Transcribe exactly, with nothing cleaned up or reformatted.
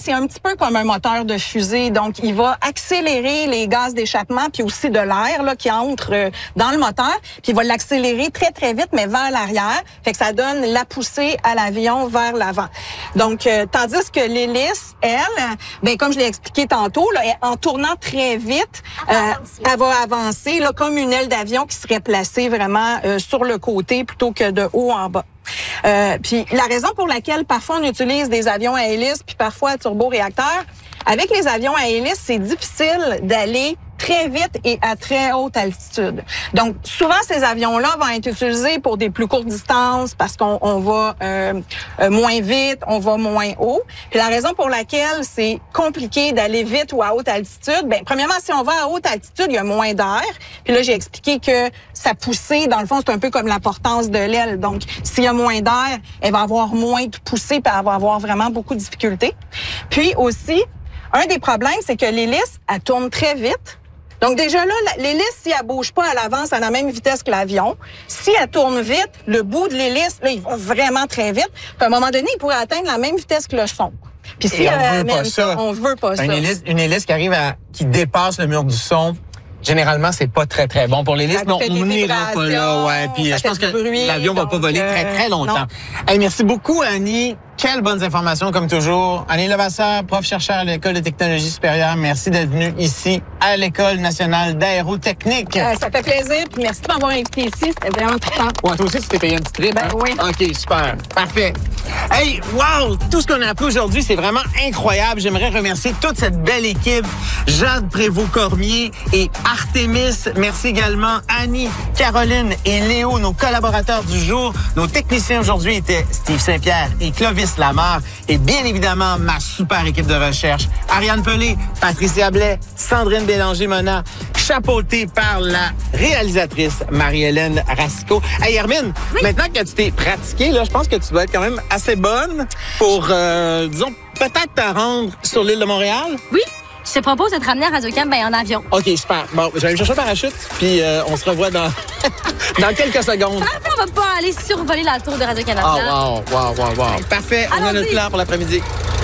c'est un petit peu comme un moteur de fusée. Donc, il va accélérer les gaz d'échappement puis aussi de l'air là qui entre euh, dans le moteur. Puis il va l'accélérer très, très vite, mais vers l'arrière. Fait que ça donne la poussée à l'avion vers l'avant. Donc, euh, tandis que l'hélice, elle, ben comme je l'ai expliqué tantôt, là, en tournant très vite, euh, elle va avancer là, comme une aile d'avion qui serait placée vraiment euh, sur le côté plutôt que de haut en bas. Euh, puis la raison pour laquelle parfois on utilise des avions à hélice puis parfois à turboréacteur, avec les avions à hélice, c'est difficile d'aller très vite et à très haute altitude. Donc, souvent, ces avions-là vont être utilisés pour des plus courtes distances parce qu'on on va euh, euh, moins vite, on va moins haut. Puis la raison pour laquelle c'est compliqué d'aller vite ou à haute altitude, ben premièrement, si on va à haute altitude, il y a moins d'air. Puis là, j'ai expliqué que sa poussée, dans le fond, c'est un peu comme la portance de l'aile. Donc, s'il y a moins d'air, elle va avoir moins de poussée puis elle va avoir vraiment beaucoup de difficultés. Puis aussi, un des problèmes, c'est que l'hélice, elle tourne très vite. Donc déjà là, l'hélice, si elle bouge pas à l'avance à la même vitesse que l'avion, si elle tourne vite, le bout de l'hélice, là, ils vont vraiment très vite. Puis à un moment donné, il pourrait atteindre la même vitesse que le son. Puis si Et on euh, veut pas ça. on veut pas ça. Une hélice, une hélice qui arrive à, qui dépasse le mur du son. Généralement, c'est pas très, très bon pour l'hélice, mais on n'ira pas là. Ouais. Puis je pense que l'avion va pas voler très, très longtemps. Hey, merci beaucoup, Annie. Quelles bonnes informations, comme toujours. Annie Levasseur, prof-chercheur à l'École de technologie supérieure. Merci d'être venue ici à l'École nationale d'aérotechnique. Euh, ça fait plaisir. Puis merci de m'avoir invité ici. C'était vraiment très fun. Ouais, toi aussi, tu t'es payé un petit trip. Ben hein? oui. OK, super. Parfait. Hey, wow! Tout ce qu'on a appris aujourd'hui, c'est vraiment incroyable. J'aimerais remercier toute cette belle équipe. Jade Prévost-Cormier et Artemis. Merci également Annie, Caroline et Léo, nos collaborateurs du jour. Nos techniciens aujourd'hui étaient Steve Saint-Pierre et Clovis Lamarre. Et bien évidemment, ma super équipe de recherche. Ariane Pelé, Patricia Blais, Sandrine Bélanger-Mona, chapeautée par la réalisatrice Marie-Hélène Racicot. Hey, Hermine, oui. Maintenant que tu t'es pratiquée, là, je pense que tu dois être quand même assez bonne pour, euh, disons, peut-être te rendre sur l'île de Montréal. Oui. Je te propose de te ramener à Radio-Can ben, en avion. OK, super. Bon, je vais aller me chercher un parachute, puis euh, on se revoit dans, dans quelques secondes. Parfait, on va pas aller survoler la tour de Radio-Canada. Oh, wow, wow, wow, wow. Parfait, on a notre plan pour l'après-midi.